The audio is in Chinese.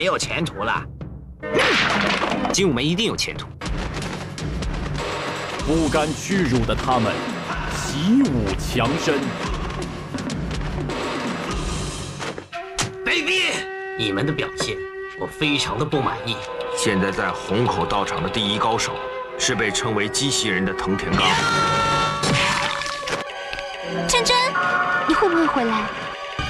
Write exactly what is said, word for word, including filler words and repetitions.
没有前途了。精武门一定有前途。 不甘屈辱的他们，习武强身。 卑鄙！你们的表现，我非常的不满意。 现在在虹口道场的第一高手，是被称为机器人的藤田刚。 珍珍，你会不会回来？